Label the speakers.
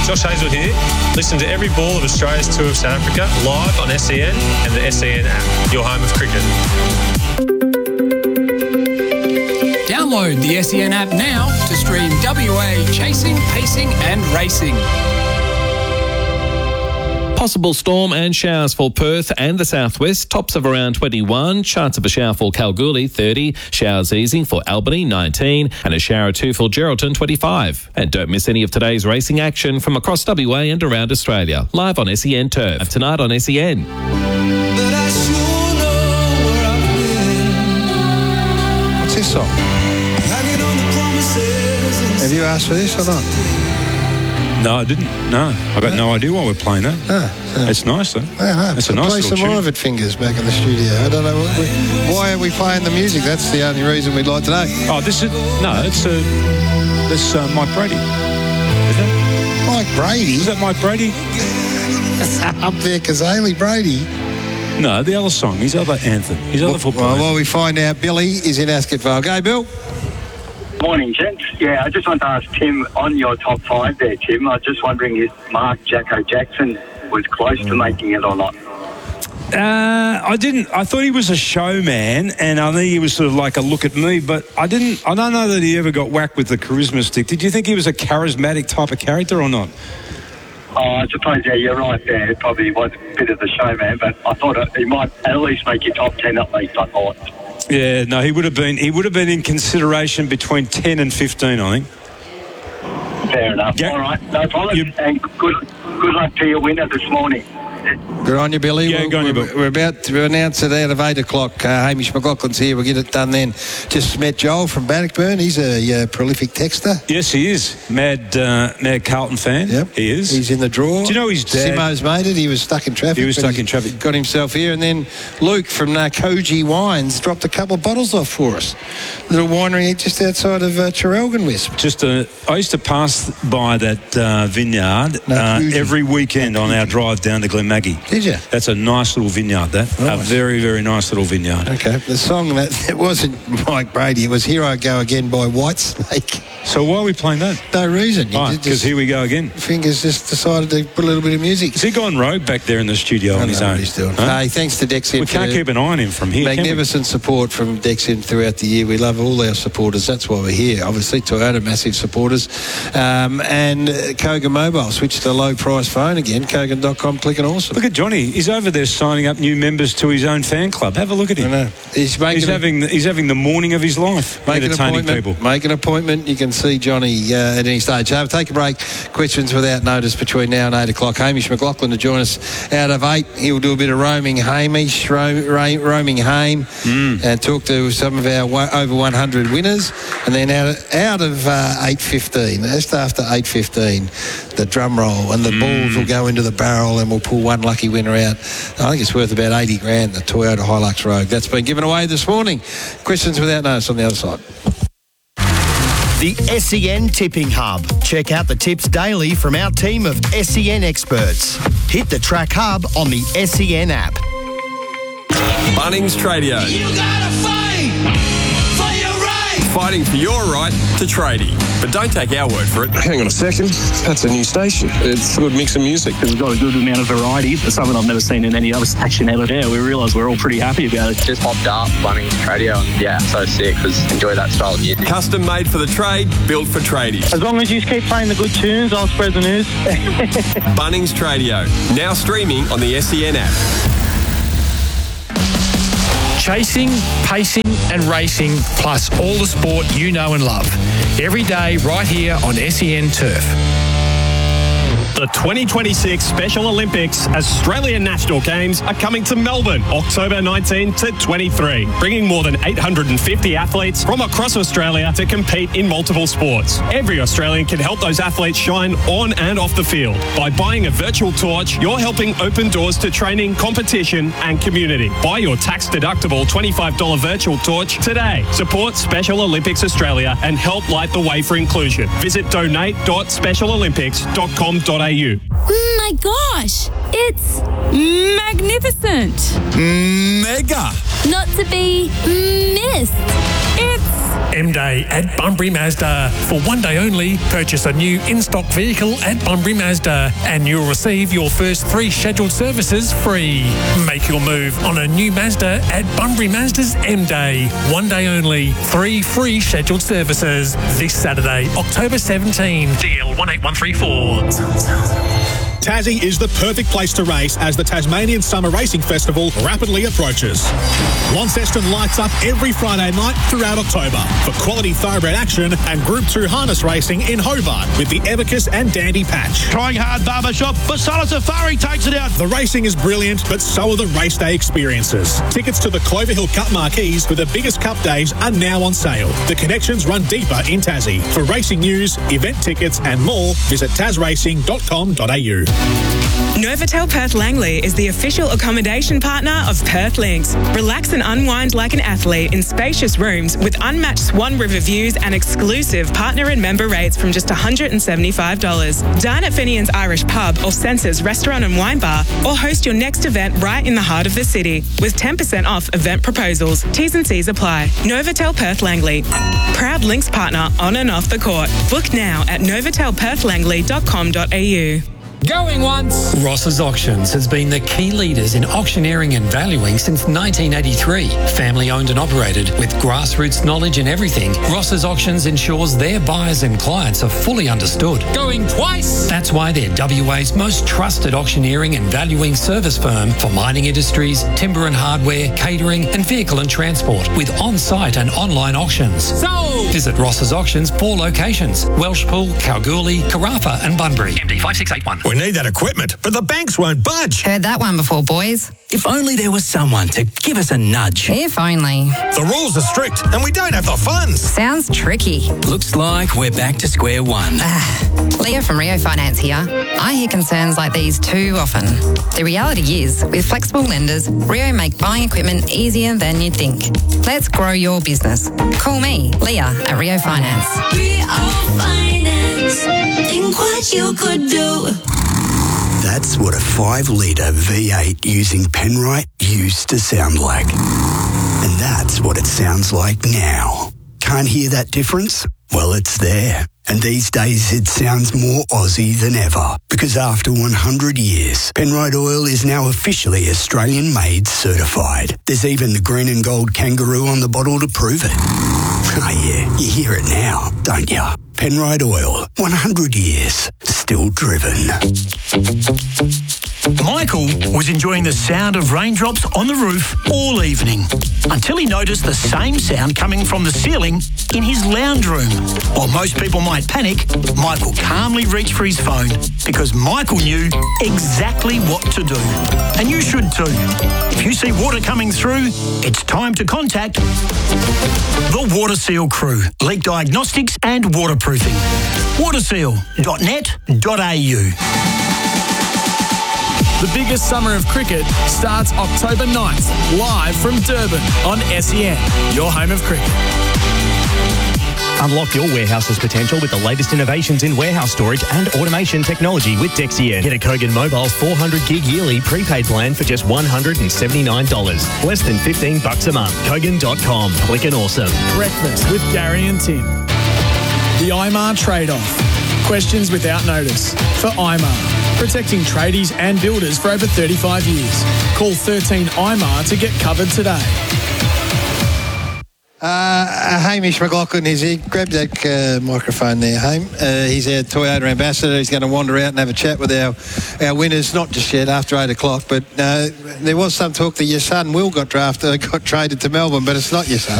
Speaker 1: Josh Hazel here. Listen to every ball of Australia's tour of South Africa live on SEN and the SEN app, your home of cricket.
Speaker 2: Download the SEN app now to stream WA chasing, pacing and racing.
Speaker 3: Possible storm and showers for Perth and the southwest. Tops of around 21. Chance of a shower for Kalgoorlie, 30. Showers easing for Albany, 19. And a shower or two for Geraldton, 25. And don't miss any of today's racing action from across WA and around Australia. Live on SEN Turf. Tonight on SEN.
Speaker 4: What's this song? Have you asked for this or not?
Speaker 5: No, I didn't. No, I got no idea why we're playing that. It's nice, though. It's a nice
Speaker 4: play
Speaker 5: little
Speaker 4: some
Speaker 5: tune.
Speaker 4: Ivan Fingers back in the studio. I don't know why are we playing the music. That's the only reason we'd like to know.
Speaker 5: Oh, this is it's Mike Brady. Is it?
Speaker 4: Mike Brady.
Speaker 5: Is that Mike Brady?
Speaker 4: Up there, Kazali Brady.
Speaker 5: No, the other song. His other anthem. His other football.
Speaker 4: Well, while we find out, Billy is in Ascot Vale. Go, Bill.
Speaker 6: Morning, gents. Yeah, I just want to ask Tim, on your top five there, Tim, I was just wondering if Mark Jacko Jackson was close to making it or not.
Speaker 5: I didn't. I thought he was a showman, and I think he was sort of like a look at me, but I don't know that he ever got whacked with the charisma stick. Did you think he was a charismatic type of character or not?
Speaker 6: Oh, I suppose, yeah, you're right there. It probably was a bit of a showman, but I thought he might at least make your top 10 at least, I thought.
Speaker 5: Yeah, no, he would have been in consideration between 10 and 15, I think.
Speaker 6: Fair enough.
Speaker 5: Yeah.
Speaker 6: All right, no problem. And good luck to your winner this morning.
Speaker 4: Good on you, Billy.
Speaker 5: Yeah, go on you, Bill.
Speaker 4: We're about to announce it out of 8 o'clock. Hamish McLaughlin's here. We'll get it done then. Just met Joel from Bannockburn. He's a prolific texter.
Speaker 5: Yes, he is. Mad Carlton fan.
Speaker 4: Yep.
Speaker 5: He is.
Speaker 4: He's in the draw.
Speaker 5: Do you know his dad?
Speaker 4: Simo's made it. He was stuck in traffic. Got himself here. And then Luke from Koji Wines dropped a couple of bottles off for us. Little winery just outside of Traralgon Wisp.
Speaker 5: I used to pass by that vineyard every weekend on our drive down to Glenmaggie.
Speaker 4: Did you?
Speaker 5: That's a nice little vineyard, that. Nice. A very, very nice little vineyard.
Speaker 4: Okay. The song, it wasn't Mike Brady. It was Here I Go Again by Whitesnake.
Speaker 5: So why are we playing that?
Speaker 4: No reason.
Speaker 5: Because here we go again.
Speaker 4: Fingers just decided to put a little bit of music.
Speaker 5: Has he gone rogue back there in the studio on his own?
Speaker 4: What he's doing. Huh? Hey, thanks to Dexim.
Speaker 5: We can't keep an eye on him from here.
Speaker 4: Magnificent support from Dexim throughout the year. We love all our supporters. That's why we're here. Obviously, Toyota, massive supporters. And Kogan Mobile. Switch to low price phone again. Kogan.com. Click and awesome.
Speaker 5: Look at Johnny. He's over there signing up new members to his own fan club. Have a look at him.
Speaker 4: I know. He's having
Speaker 5: the morning of his life. Entertaining people.
Speaker 4: Make an appointment. You can see Johnny at any stage. So take a break. Questions without notice between now and 8 o'clock. Hamish McLaughlin to join us out of 8. He'll do a bit of roaming Hamish, roaming Hame, and talk to some of our over 100 winners. And then out of 8:15, just after 8:15, the drum roll and the balls will go into the barrel and we'll pull one lucky winner out. I think it's worth about 80 grand, the Toyota Hilux Rogue. That's been given away this morning. Questions without notice on the other side.
Speaker 7: The SEN Tipping Hub. Check out the tips daily from our team of SEN experts. Hit the Track Hub on the SEN app.
Speaker 8: Bunnings Tradio.
Speaker 9: You gotta fight for your right.
Speaker 8: Fighting for your right to tradie. But don't take our word for it.
Speaker 10: Hang on a second. That's a new station. It's a good mix of music.
Speaker 11: We've got a good amount of variety. It's something I've never seen in any other station ever. Yeah, we realise we're all pretty happy about it.
Speaker 12: Just popped up Bunnings Tradio and so sick because enjoy that style of music.
Speaker 8: Custom made for the trade, built for tradies.
Speaker 13: As long as you keep playing the good tunes, I'll spread the news.
Speaker 8: Bunnings Tradio. Now streaming on the SEN app.
Speaker 2: Chasing, pacing and racing, plus all the sport you know and love. Every day right here on SEN Turf.
Speaker 14: The 2026 Special Olympics Australian National Games are coming to Melbourne, October 19 to 23, bringing more than 850 athletes from across Australia to compete in multiple sports. Every Australian can help those athletes shine on and off the field. By buying a virtual torch, you're helping open doors to training, competition and community. Buy your tax-deductible $25 virtual torch today. Support Special Olympics Australia and help light the way for inclusion. Visit donate.specialolympics.com.au.
Speaker 15: My my gosh, it's magnificent.
Speaker 16: Mega.
Speaker 15: Not to be missed. It's
Speaker 2: M-Day at Bunbury Mazda. For one day only, purchase a new in-stock vehicle at Bunbury Mazda and you'll receive your first 3 scheduled services free. Make your move on a new Mazda at Bunbury Mazda's M-Day. One day only, 3 free scheduled services. This Saturday, October 17. DL 18134.
Speaker 17: Tassie is the perfect place to race as the Tasmanian Summer Racing Festival rapidly approaches. Launceston lights up every Friday night throughout October for quality thoroughbred action and Group 2 harness racing in Hobart with the Evicus and Dandy Patch.
Speaker 9: Trying hard barbershop, but Sala Safari takes it out.
Speaker 17: The racing is brilliant, but so are the race day experiences. Tickets to the Clover Hill Cup marquees for the biggest cup days are now on sale. The connections run deeper in Tassie. For racing news, event tickets and more, visit tasracing.com.au.
Speaker 18: Novotel Perth Langley is the official accommodation partner of Perth Links. Relax and unwind like an athlete in spacious rooms with unmatched Swan River views and exclusive partner and member rates from just $175. Dine at Finian's Irish Pub or Senses Restaurant and Wine Bar or host your next event right in the heart of the city with 10% off event proposals. T's and C's apply. Novotel Perth Langley. Proud Links partner on and off the court. Book now at novotelperthlangley.com.au.
Speaker 2: Going once. Ross's Auctions has been the key leaders in auctioneering and valuing since 1983. Family owned and operated with grassroots knowledge in everything, Ross's Auctions ensures their buyers and clients are fully understood. Going twice. That's why they're WA's most trusted auctioneering and valuing service firm for mining industries, timber and hardware, catering and vehicle and transport with on-site and online auctions. So visit Ross's Auctions 4 locations: Welshpool, Kalgoorlie, Carafa and Bunbury. MD 5681.
Speaker 16: We need that equipment, but the banks won't budge.
Speaker 19: Heard that one before, boys.
Speaker 16: If only there was someone to give us a nudge.
Speaker 19: If only.
Speaker 16: The rules are strict and we don't have the funds.
Speaker 19: Sounds tricky.
Speaker 16: Looks like we're back to square one.
Speaker 19: Leah from Rio Finance here. I hear concerns like these too often. The reality is, with flexible lenders, Rio make buying equipment easier than you'd think. Let's grow your business. Call me, Leah, at Rio Finance.
Speaker 9: Rio Finance. Think what you could do.
Speaker 20: That's what a 5-litre V8 using Penrite used to sound like. And that's what it sounds like now. Can't hear that difference? Well, it's there. And these days it sounds more Aussie than ever. Because after 100 years, Penrite Oil is now officially Australian-made certified. There's even the green and gold kangaroo on the bottle to prove it. Oh yeah, you hear it now, don't you? Penrite Oil, 100 years, still driven.
Speaker 21: Michael was enjoying the sound of raindrops on the roof all evening until he noticed the same sound coming from the ceiling in his lounge room. While most people might panic, Michael calmly reached for his phone because Michael knew exactly what to do. And you should too. If you see water coming through, it's time to contact the Water Seal crew, leak diagnostics and waterproofing. waterseal.net.au.
Speaker 2: The biggest summer of cricket starts October 9th, live from Durban on SEN, your home of cricket.
Speaker 22: Unlock your warehouse's potential with the latest innovations in warehouse storage and automation technology with Dexien. Get a Kogan Mobile 400 gig yearly prepaid plan for just $179. Less than $15 a month. Kogan.com. Click and awesome.
Speaker 2: Breakfast with Gary and Tim. The IMAR trade-off. Questions without notice. For IMAR. Protecting tradies and builders for over 35 years. Call 13 IMAR to get covered today.
Speaker 4: Hamish McLaughlin is here. Grab that microphone there, Hame. He's our Toyota ambassador. He's going to wander out and have a chat with our winners, not just yet, after 8 o'clock. But there was some talk that your son Will got traded to Melbourne, but it's not your son.